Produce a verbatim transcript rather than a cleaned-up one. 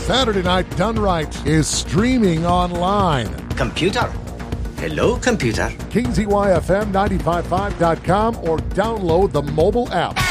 Saturday Night Done Right is streaming online. Computer. Hello, computer. K Z Y F M nine five five dot com or download the mobile app.